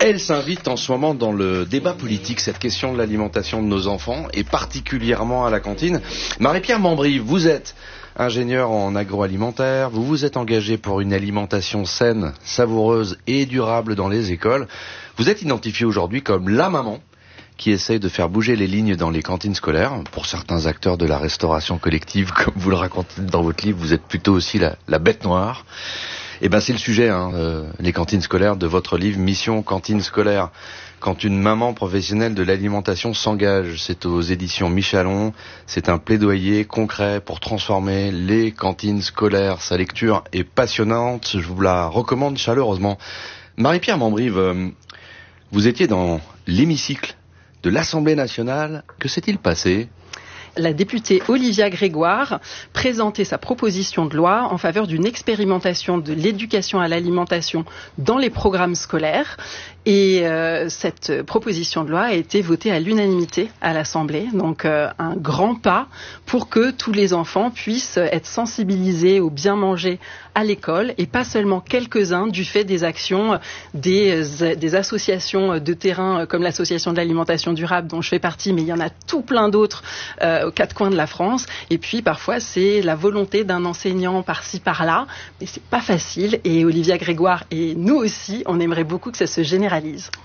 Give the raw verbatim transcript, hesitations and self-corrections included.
Elle s'invite en ce moment dans le débat politique, cette question de l'alimentation de nos enfants, et particulièrement à la cantine. Marie-Pierre Mambry, vous êtes ingénieure en agroalimentaire, vous vous êtes engagée pour une alimentation saine, savoureuse et durable dans les écoles. Vous êtes identifiée aujourd'hui comme la maman qui essaye de faire bouger les lignes dans les cantines scolaires. Pour certains acteurs de la restauration collective, comme vous le racontez dans votre livre, vous êtes plutôt aussi la, la bête noire. Eh ben c'est le sujet, hein, euh, les cantines scolaires de votre livre Mission Cantine Scolaire. Quand une maman professionnelle de l'alimentation s'engage, c'est aux éditions Michalon. C'est un plaidoyer concret pour transformer les cantines scolaires. Sa lecture est passionnante, je vous la recommande chaleureusement. Marie-Pierre Mambry, vous étiez dans l'hémicycle de l'Assemblée nationale. Que s'est-il passé ? La députée Olivia Grégoire présentait sa proposition de loi en faveur d'une expérimentation de l'éducation à l'alimentation dans les programmes scolaires. Et euh, cette proposition de loi a été votée à l'unanimité à l'Assemblée. Donc euh, un grand pas pour que tous les enfants puissent être sensibilisés au bien manger à l'école et pas seulement quelques-uns du fait des actions des, des associations de terrain comme l'association de l'alimentation durable dont je fais partie, mais il y en a tout plein d'autres euh, aux quatre coins de la France. Et puis parfois c'est la volonté d'un enseignant par-ci par-là, mais c'est pas facile. Et Olivia Grégoire et nous aussi, on aimerait beaucoup que ça se généralise.